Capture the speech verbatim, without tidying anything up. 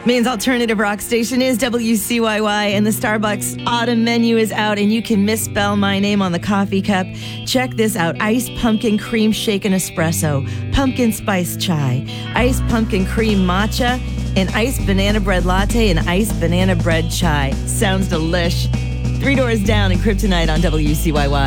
Maine's alternative rock station is W C Y Y, and the Starbucks autumn menu is out, and you can misspell my name on the coffee cup. Check this out: iced pumpkin cream shaken espresso, pumpkin spice chai, iced pumpkin cream matcha, and iced banana bread latte, and iced banana bread chai. Sounds delish. Three doors down in Kryptonite on W C Y Y.